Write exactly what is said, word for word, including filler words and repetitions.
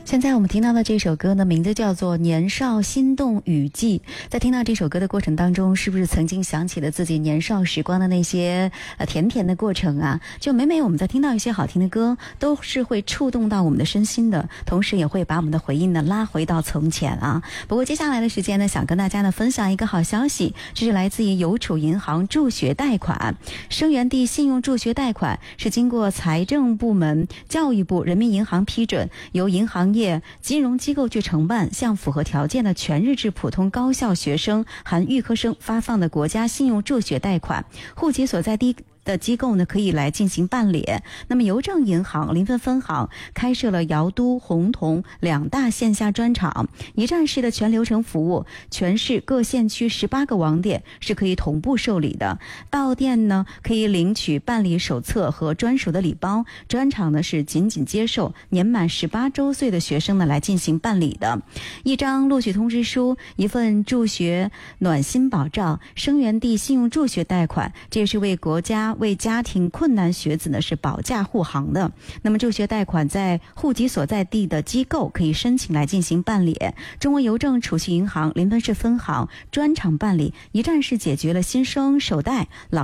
现在我们听到的这首歌呢，名字叫做《年少心动雨季》。在听到这首歌的过程当中，是不是曾经想起了自己年少时光的那些呃甜甜的过程啊？就每每我们在听到一些好听的歌，都是会触动到我们的身心的，同时也会把我们的回忆呢拉回到从前啊。不过接下来的时间呢，想跟大家呢分享一个好消息，这是来自于邮储银行助学贷款。生源地信用助学贷款是经过财政部门、教育部、人民银行批准，由银行业金融机构去承办，向符合条件的全日制普通高校学生含预科生发放的国家信用助学贷款，户籍所在地的机构呢可以来进行办理。那么邮政银行临汾分行开设了瑶都、洪桐两大线下专场，一站式的全流程服务，全市各县区十八个网点是可以同步受理的。到店呢可以领取办理手册和专属的礼包，专场呢是仅仅接受年满十八周岁的学生呢来进行办理的。一张录取通知书，一份助学暖心保障，生源地信用助学贷款，这也是为国家为家庭困难学子呢是保驾护航的。那么助学贷款在户籍所在地的机构可以申请来进行办理，中国邮政储蓄银行临汾市分行专场办理，一站式解决了新生首贷、老